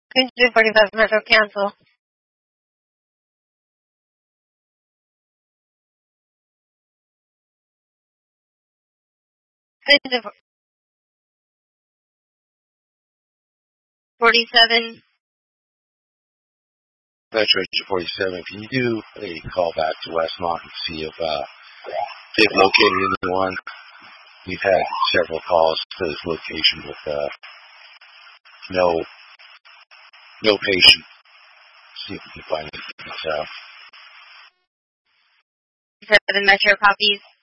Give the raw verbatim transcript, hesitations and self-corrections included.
two forty-five Metro, cancel. forty-seven. Metro forty-seven, can you do a call back to Westmont and see if uh, they've located anyone? We've had several calls to this location with uh, no no patient. See if we can find anything out. Seven Metro copies.